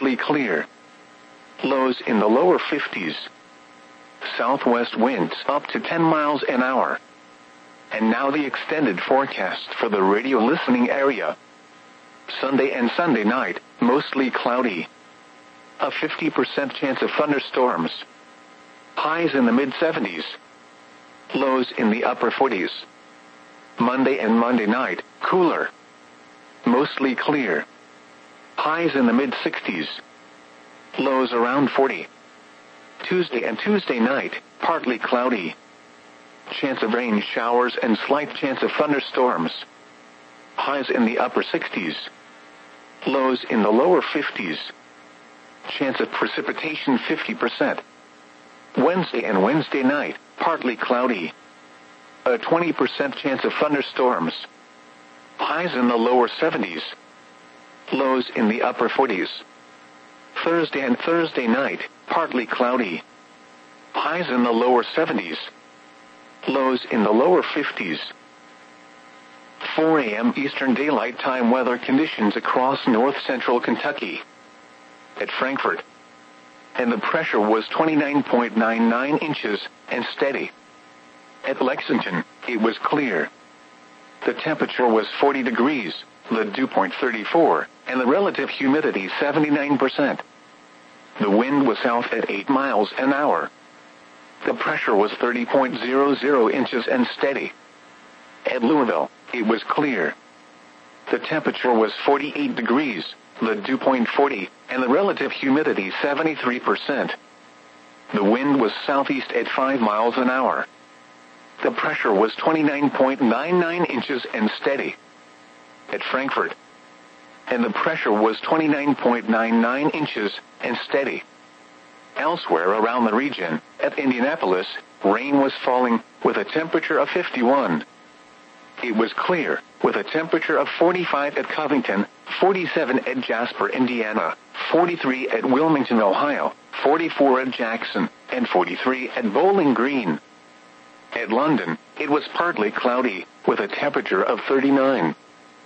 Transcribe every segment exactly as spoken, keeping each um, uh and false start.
mostly clear. Lows in the lower fifties. Southwest winds up to ten miles an hour. And now the extended forecast for the radio listening area. Sunday and Sunday night, mostly cloudy. A fifty percent chance of thunderstorms. Highs in the mid seventies. Lows in the upper forties. Monday and Monday night, cooler. Mostly clear. Highs in the mid sixties. Lows around forty. Tuesday and Tuesday night, partly cloudy. Chance of rain showers and slight chance of thunderstorms. Highs in the upper sixties. Lows in the lower fifties. Chance of precipitation fifty percent. Wednesday and Wednesday night, partly cloudy. A twenty percent chance of thunderstorms. Highs in the lower seventies. Lows in the upper forties. Thursday and Thursday night, partly cloudy. Highs in the lower seventies. Lows in the lower fifties. four a.m. Eastern Daylight Time weather conditions across north-central Kentucky. At Frankfort. And the pressure was twenty-nine point nine nine inches and steady. At Lexington, it was clear. The temperature was forty degrees, the dew point thirty-four, and the relative humidity seventy-nine percent. The wind was south at eight miles an hour. The pressure was thirty point zero zero inches and steady. At Louisville, it was clear. The temperature was forty-eight degrees, the dew point forty, and the relative humidity seventy-three percent. The wind was southeast at five miles an hour. The pressure was twenty-nine point nine nine inches and steady. At Frankfort. And the pressure was twenty-nine point nine nine inches and steady. Elsewhere around the region, at Indianapolis, rain was falling with a temperature of fifty-one. It was clear, with a temperature of forty-five at Covington, forty-seven at Jasper, Indiana, forty-three at Wilmington, Ohio, forty-four at Jackson, and forty-three at Bowling Green. At London, it was partly cloudy, with a temperature of thirty-nine.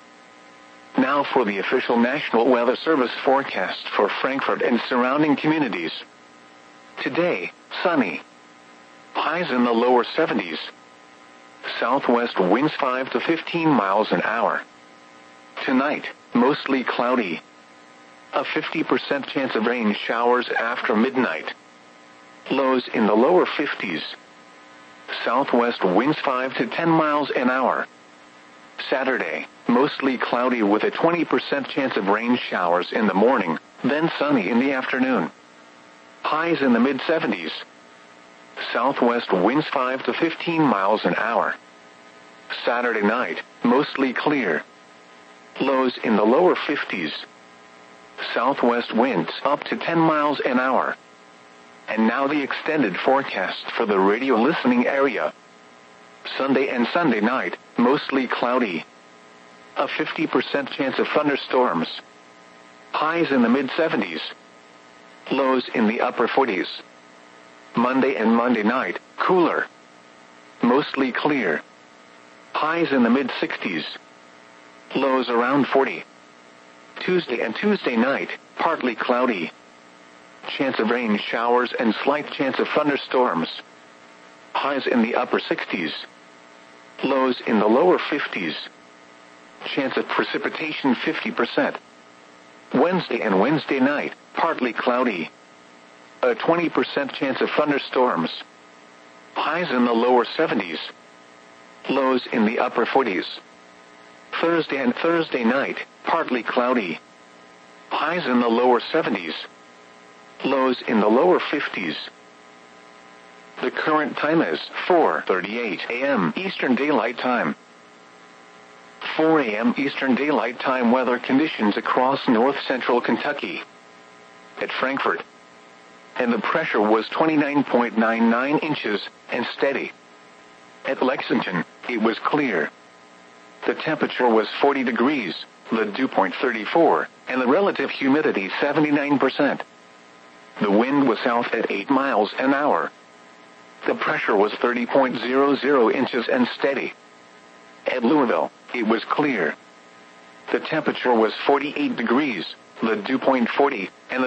Now for the official National Weather Service forecast for Frankfort and surrounding communities. Today, sunny. Highs in the lower seventies. Southwest winds five to fifteen miles an hour. Tonight, mostly cloudy. A fifty percent chance of rain showers after midnight. Lows in the lower fifties. Southwest winds five to ten miles an hour. Saturday, mostly cloudy with a twenty percent chance of rain showers in the morning, then sunny in the afternoon. Highs in the mid seventies. Southwest winds five to fifteen miles an hour. Saturday night, mostly clear. Lows in the lower fifties. Southwest winds up to ten miles an hour. And now the extended forecast for the radio listening area. Sunday and Sunday night, mostly cloudy. A fifty percent chance of thunderstorms. Highs in the mid seventies. Lows in the upper forties. Monday and Monday night, cooler. Mostly clear. Highs in the mid sixties. Lows around forty. Tuesday and Tuesday night, partly cloudy. Chance of rain showers and slight chance of thunderstorms. Highs in the upper sixties. Lows in the lower fifties. Chance of precipitation fifty percent. Wednesday and Wednesday night, partly cloudy. A twenty percent chance of thunderstorms. Highs in the lower seventies. Lows in the upper forties. Thursday and Thursday night, partly cloudy. Highs in the lower seventies. Lows in the lower fifties. The current time is four thirty-eight a.m. Eastern Daylight Time. four a.m. Eastern Daylight Time weather conditions across north-central Kentucky. At Frankfort. And the pressure was twenty-nine point nine nine inches and steady. At Lexington, it was clear. The temperature was forty degrees, the dew point thirty-four, and the relative humidity seventy-nine percent. The wind was south at eight miles an hour. The pressure was thirty point zero zero inches and steady. At Louisville, it was clear. The temperature was forty-eight degrees, the dew point forty, and the